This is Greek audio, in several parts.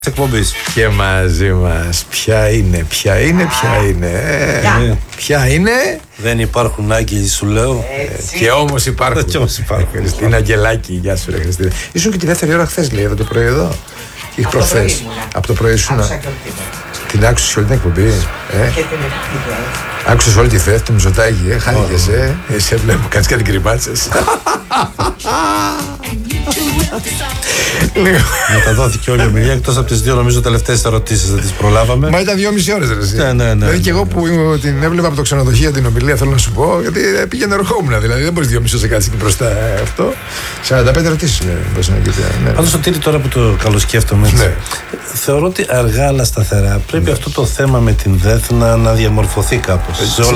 εκπομπής. Και μαζί μας ποια είναι. Δεν υπάρχουν άγγελοι, σου λέω. Και όμως υπάρχουν. Χριστίνα Αγγελάκη, γεια σου ρε Χριστίνα. Ήσουν και τη δεύτερη ώρα χθες, λέει, το πρωί εδώ. Και προχθές. Από το πρωί σου. Την άκουσες όλη την εκπομπή. Και την εκπομπή. Άκουσες όλη τη θέση του Μητσοτάκη, χάθηκες, σε βλέπω, κάνεις κάτι γκριμάτσες. Μεταδόθηκε όλη η ομιλία, εκτός από τις δύο νομίζω τελευταίες ερωτήσεις, δεν τις προλάβαμε. Μα ήταν 2,5 ώρες ρε εσύ. Ναι. Δηλαδή και εγώ που την έβλεπα από το ξενοδοχείο την ομιλία, θέλω να σου πω, γιατί πήγαινε ερχόμουν, δηλαδή δεν μπορείς 2,5 ώρες να κάτσεις εκεί μπροστά αυτό. 45 ερωτήσεις είναι. Πάντως Σωτήρη, τώρα που το καλοσκέφτομαι έτσι, θεωρώ ότι αργά αλλά σταθερά πρέπει αυτό το θέμα με την ΔΕΘ να διαμορφωθεί κάπως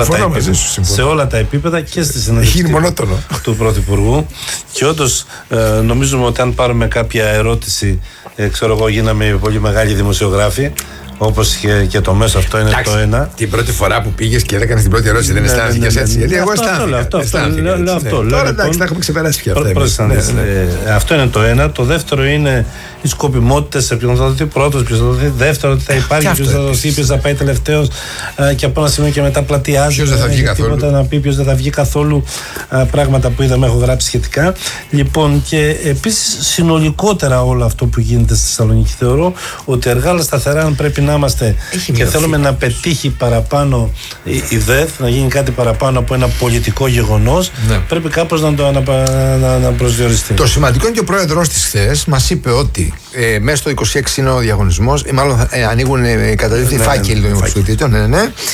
σε όλα τα επίπεδα και στη συνέντευξη του Πρωθυπουργού. Και όντως νομίζουμε ότι αν πάρουμε κάποια ερώτηση, ξέρω εγώ, γίναμε πολύ μεγάλοι δημοσιογράφοι, όπως και το μέσο αυτό είναι το ένα. Την πρώτη φορά που πήγες και έκανες την πρώτη ερώτηση, δεν αισθάνθηκες έτσι? Γιατί εγώ αισθάνθηκα. Τώρα εντάξει, τα έχουμε ξεπεράσει πια αυτά. Αυτό είναι το ένα. Το δεύτερο είναι οι σκοπιμότητες, σε ποιον θα δοθεί πρώτος, ποιος θα δοθεί δεύτερο, ότι θα υπάρχει, ποιος θα δοθεί, ποιος θα πάει τελευταίος, και από ένα σημείο και μετά πλατιάζει. Ποιος δεν θα βγει καθόλου. Να πει ποιος δεν θα βγει καθόλου, πράγματα που είδαμε, έχω γράψει σχετικά. Λοιπόν, και επίσης συνολικότερα όλο αυτό που γίνεται στη Θεσσαλονίκη, θεωρώ ότι αργά αλλά σταθερά, αν πρέπει να είμαστε και θέλουμε να πετύχει παραπάνω η ΔΕΘ, να γίνει κάτι παραπάνω από ένα πολιτικό γεγονός, πρέπει κάπως να προσδιοριστεί. Το σημαντικό είναι και ο πρόεδρος της χθες μας είπε ότι μέσα στο 26 είναι ο διαγωνισμός, μάλλον ανοίγουν καταδίθυοι φάκελοι των υποψηφιότητων,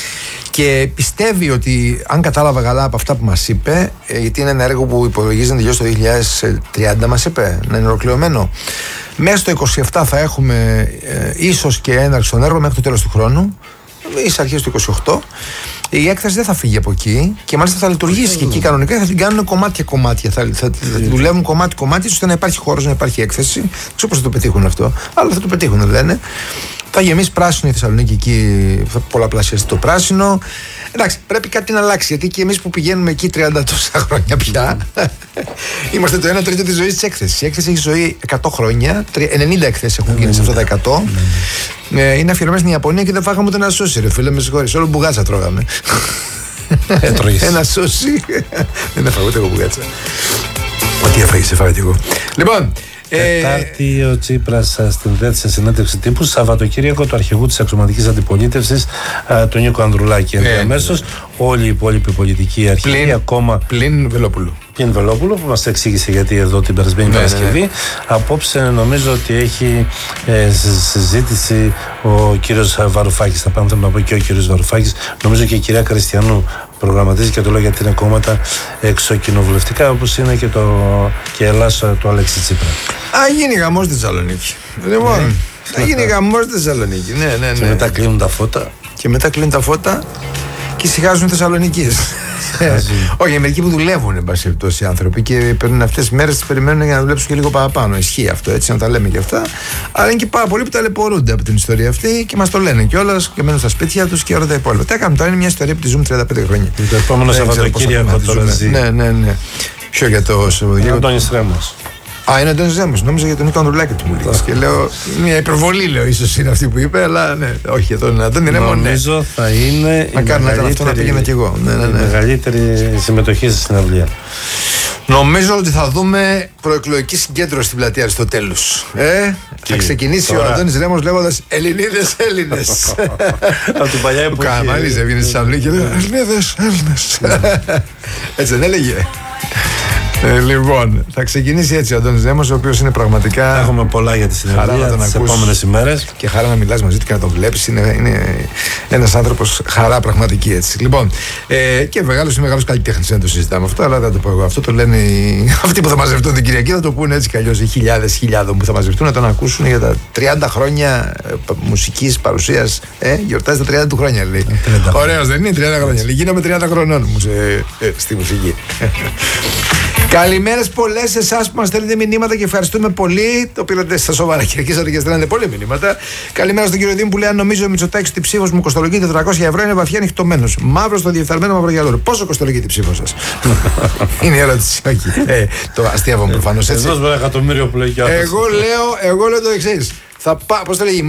και πιστεύει ότι, αν κατάλαβα καλά από αυτά που μας είπε, γιατί είναι ένα έργο που υπολογίζει να τελειώσει το 2030, μας είπε, να είναι ολοκληρωμένο, μέσα στο 27 θα έχουμε ίσως και έναρξη των έργων μέχρι το τέλος του χρόνου, ίσως αρχές του 28. Η έκθεση δεν θα φύγει από εκεί και μάλιστα θα λειτουργήσει και εκεί κανονικά, θα την κάνουν κομμάτια. Θα δουλεύουν κομμάτι, ώστε να υπάρχει χώρος, να υπάρχει έκθεση. Δεν ξέρω πώς θα το πετύχουν αυτό, αλλά θα το πετύχουν, λένε. Θα γεμίσει πράσινο η Θεσσαλονίκη εκεί, θα πολλαπλασιαστεί το πράσινο. Εντάξει, πρέπει κάτι να αλλάξει, γιατί και εμείς που πηγαίνουμε εκεί 30 τόσα χρόνια πια, είμαστε το 1 τρίτο της ζωής της έκθεσης. Η έκθεση έχει ζωή 100 χρόνια, 90 εκθέσεις έχουν γίνει σε αυτά τα 100. Είναι αφιερωμένη στην Ιαπωνία και δεν φάγαμε ούτε ένα σούσι, ρε φίλε, με συγχωρείς. Όλο μπουγάτσα τρώγαμε. Ένα σούσι. Δεν έφαγα ούτε εγώ μπουγάτσα. Ό,τι έφαγες, έφαγα κι εγώ. Λοιπόν. Τετάρτη ο Τσίπρας στην ΔΕΘ σε συνέντευξη τύπου, Σαββατοκύριακο του αρχηγού της αξιωματικής αντιπολίτευσης, του Νίκο Ανδρουλάκη. Αμέσως όλοι οι υπόλοιποι πολιτικοί αρχηγοί, ακόμα. Πλην Βελόπουλου. Που μας εξήγησε γιατί εδώ την περασμένη Παρασκευή. Απόψε νομίζω ότι έχει συζήτηση ο κύριος Βαρουφάκης. Θα πάμε να πω και ο κύριος Βαρουφάκης. Νομίζω και η κυρία Κριστιανού προγραμματίζει, και το λέω γιατί είναι κόμματα εξοκοινοβουλευτικά, όπως είναι και Ελλάς του Αλέξη Τσίπρα. Γίνει γαμός στη Θεσσαλονίκη. Λοιπόν, θα γίνει γαμός στη Θεσσαλονίκη. Ναι. Και μετά κλείνουν τα φώτα. Και ησυχάζουν Θεσσαλονικείς. Όχι, μερικοί που δουλεύουν, εν πάση περιπτώσει, οι άνθρωποι, και παίρνουν αυτές τις μέρες, τις περιμένουν για να δουλέψουν και λίγο παραπάνω. Ισχύει αυτό, έτσι, να τα λέμε και αυτά. Αλλά είναι και πάρα πολλοί που ταλαιπωρούνται από την ιστορία αυτή και μας το λένε κιόλας και μένουν στα σπίτια τους και όλα τα υπόλοιπα. Τι έκαναν τώρα, είναι μια ιστορία που τη ζούμε 35 χρόνια. Το επόμενο Σαββατοκύριακο τώρα ζει. Ναι. Ποιο για το Σαββατοκύριακο? Αντώνης Ρέμος. Είναι ο Αντώνης Ρέμος. Νόμιζα για τον Νίκο Ανδρουλάκη του μου λες. Και λέω, μια υπερβολή, λέω, ίσως είναι αυτή που είπε, αλλά ναι, όχι, εδώ είναι Αντώνη Ρέμο. Νομίζω θα είναι η μεγαλύτερη συμμετοχή στη συναυλία. Νομίζω ότι θα δούμε προεκλογική συγκέντρωση στην πλατεία Αριστοτέλους. Θα ξεκινήσει ο Αντώνης Ρέμος λέγοντας Ελληνίδες, Έλληνες. Από την παλιά εποχή. Ο Καραμανλής έβγαινε στη Θεσσαλονίκη και λέει Ελληνίδες, Έλληνες. Έτσι δεν έλεγε? Λοιπόν, θα ξεκινήσει έτσι ο Αντώνης Ρέμος, ο οποίος είναι πραγματικά. Έχουμε πολλά για τη συνεργασία τις επόμενες ημέρες. Και χαρά να μιλάς μαζί του και να τον βλέπεις. Είναι ένας άνθρωπος χαρά πραγματική, έτσι. Λοιπόν, και μεγάλος καλλιτέχνης, δεν το συζητάμε αυτό, αλλά δεν το πω εγώ. Αυτό το λένε αυτοί που θα μαζευτούν την Κυριακή, θα το πούνε έτσι κι αλλιώς. Οι χιλιάδων που θα μαζευτούν να τον ακούσουν για τα 30 χρόνια μουσικής παρουσίας. Γιορτάζει τα 30 του χρόνια, λέει. Ωραίος δεν είναι? 30 χρόνια. Γίναμε 30 χρονών μου στη μουσική. Καλημέρες πολλές σε εσάς που μας στέλνετε μηνύματα και ευχαριστούμε πολύ. Το πήρατε στα σοβαρά και αρχίσατε και στέλνετε πολλοί μηνύματα. Καλημέρα στον κύριο Δήμου που λέει: αν νομίζω ο Μητσοτάκης ότι η ψήφος μου κοστολογεί 400 ευρώ, είναι βαθιά ανοιχτωμένος. Μαύρο στο διεφθαρμένο μαυρογιαλόρο. Πόσο κοστολογεί η ψήφος σας? Είναι η ερώτηση. Όχι. Το αστείευομαι προφανώς έτσι. Εδώ με 1 εκατομμύριο που λέει κι άλλος. Εγώ λέω το εξής. Πώς το λέγει,